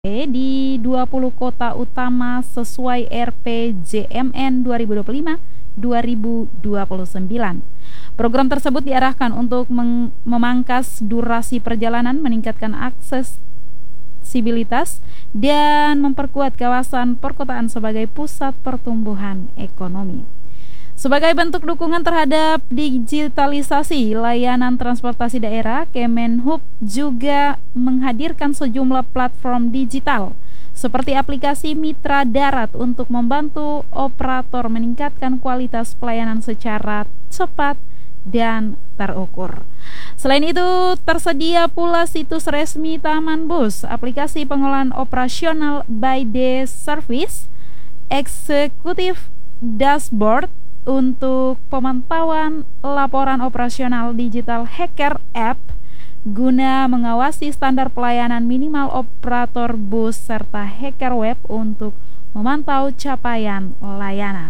di 20 kota utama sesuai RPJMN 2025-2029. Program tersebut diarahkan untuk memangkas durasi perjalanan, meningkatkan aksesibilitas, dan memperkuat kawasan perkotaan sebagai pusat pertumbuhan ekonomi. Sebagai bentuk dukungan terhadap digitalisasi layanan transportasi daerah, Kemenhub juga menghadirkan sejumlah platform digital seperti aplikasi Mitra Darat untuk membantu operator meningkatkan kualitas pelayanan secara cepat dan terukur. Selain itu, tersedia pula situs resmi Taman Bus, aplikasi pengolahan operasional by the service, eksekutif dashboard untuk pemantauan laporan operasional digital Hacker App guna mengawasi standar pelayanan minimal operator bus serta Hacker Web untuk memantau capaian layanan.